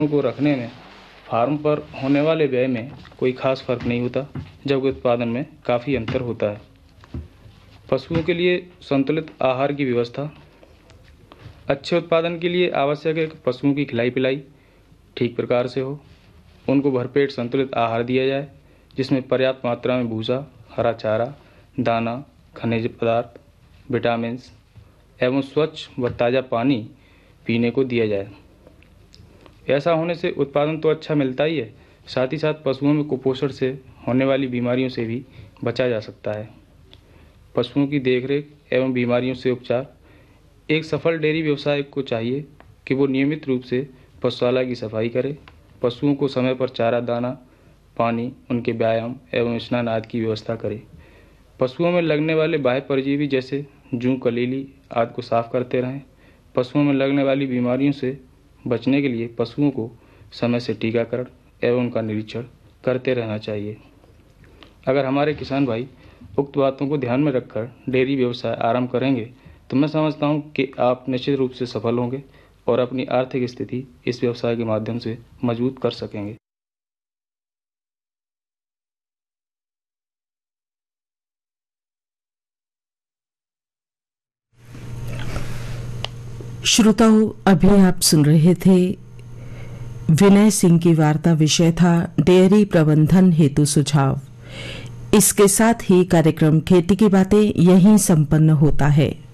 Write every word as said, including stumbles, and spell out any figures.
को रखने में फार्म पर होने वाले व्यय में कोई खास फर्क नहीं होता, जबकि उत्पादन में काफ़ी अंतर होता है। पशुओं के लिए संतुलित आहार की व्यवस्था। अच्छे उत्पादन के लिए आवश्यक है कि पशुओं की खिलाई पिलाई ठीक प्रकार से हो, उनको भरपेट संतुलित आहार दिया जाए, जिसमें पर्याप्त मात्रा में भूसा, हरा चारा, दाना, खनिज पदार्थ, विटामिन एवं स्वच्छ व ताज़ा पानी पीने को दिया जाए। ऐसा होने से उत्पादन तो अच्छा मिलता ही है, साथ ही साथ पशुओं में कुपोषण से होने वाली बीमारियों से भी बचा जा सकता है। पशुओं की देखरेख एवं बीमारियों से उपचार। एक सफल डेयरी व्यवसाय को चाहिए कि वो नियमित रूप से पशुशाला की सफाई करे, पशुओं को समय पर चारा, दाना, पानी, उनके व्यायाम एवं स्नान आदि की व्यवस्था करे। पशुओं में लगने वाले बाह्य परजीवी जैसे जूं, कलीली आदि को साफ करते रहें। पशुओं में लगने वाली बीमारियों से बचने के लिए पशुओं को समय से टीकाकरण एवं उनका निरीक्षण करते रहना चाहिए। अगर हमारे किसान भाई उक्त बातों को ध्यान में रखकर डेयरी व्यवसाय आरंभ करेंगे तो मैं समझता हूं कि आप निश्चित रूप से सफल होंगे और अपनी आर्थिक स्थिति इस व्यवसाय के माध्यम से मजबूत कर सकेंगे। श्रोताओं, अभी आप सुन रहे थे विनय सिंह की वार्ता। विषय था डेयरी प्रबंधन हेतु सुझाव। इसके साथ ही कार्यक्रम खेती की बातें यहीं संपन्न होता है।